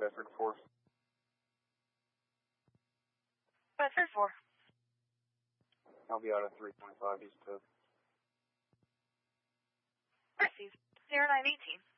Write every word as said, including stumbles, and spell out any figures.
Bedford four. Bedford four. I'll be out at three twenty-five East Coast. Received. zero nine eighteen.